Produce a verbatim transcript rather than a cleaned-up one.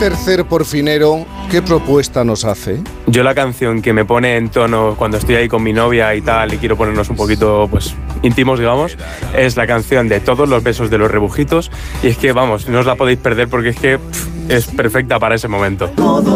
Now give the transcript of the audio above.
tercer porfinero, ¿qué propuesta nos hace? Yo la canción que me pone en tono cuando estoy ahí con mi novia y tal y quiero ponernos un poquito pues íntimos, digamos, es la canción de Todos los besos de los rebujitos, y es que vamos, no os la podéis perder porque es que pff, es perfecta para ese momento.